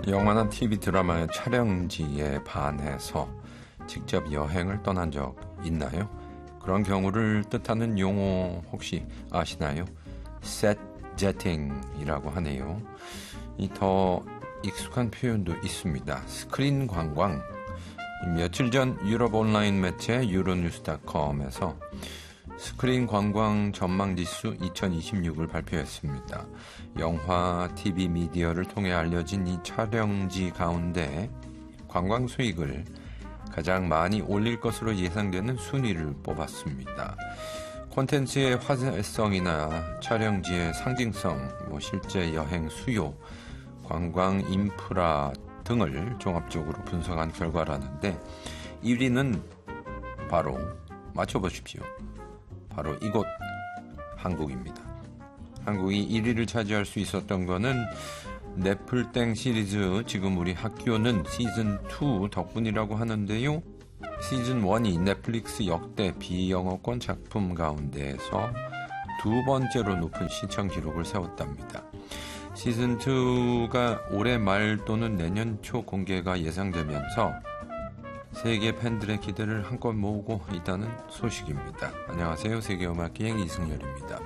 영화나 TV 드라마의 촬영지에 반해서 직접 여행을 떠난 적 있나요? 그런 경우를 뜻하는 용어 혹시 아시나요? 셋 제팅이라고 하네요. 이 더 익숙한 표현도 있습니다. 스크린 관광. 며칠 전 유럽 온라인 매체 유로뉴스.com에서 스크린 관광 전망지수 2026을 발표했습니다. 영화, TV, 미디어를 통해 알려진 이 촬영지 가운데 관광 수익을 가장 많이 올릴 것으로 예상되는 순위를 뽑았습니다. 콘텐츠의 화제성이나 촬영지의 상징성, 실제 여행 수요, 관광 인프라 등을 종합적으로 분석한 결과라는데 1위는 바로 맞춰보십시오. 바로 이곳 한국입니다. 한국이 1위를 차지할 수 있었던 거는 넷플땡 시리즈 지금 우리 학교는 시즌2 덕분이라고 하는데요. 시즌1이 넷플릭스 역대 비영어권 작품 가운데에서 두 번째로 높은 시청 기록을 세웠답니다. 시즌2가 올해 말 또는 내년 초 공개가 예상되면서 세계 팬들의 기대를 한껏 모으고 있다는 소식입니다. 안녕하세요. 세계음악기행 이승열입니다.